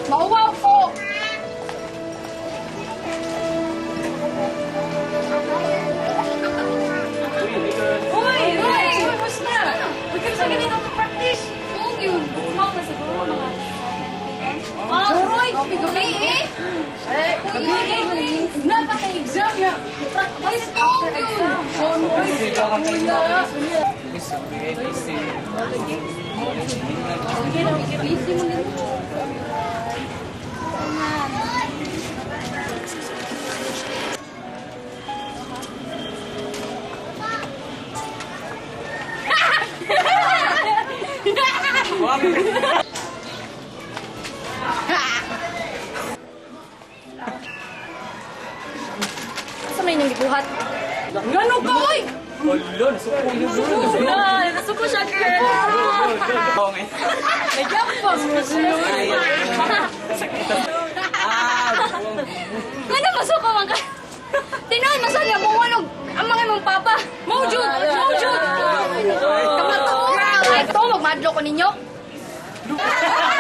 Mauwaw po! Uy! Basta! Huwag ka sa ganito mag-practice! Oo, yun. Small na siguro mga... Roy! Gabi eh! Gabi eh! Napaka-exam niya! Practice all yun! Busy mo nito. Asa may nang gibuhat? Ngano ka, oy! Olo, nasuko yun. Nasuko siya, girl! May jampos! Ano masuko man ka? Tinoy, masaya mo wanog ang mga mong papa! Mawjud! Mawjud! Kamatuura! Ito, magmadlo ko ninyo!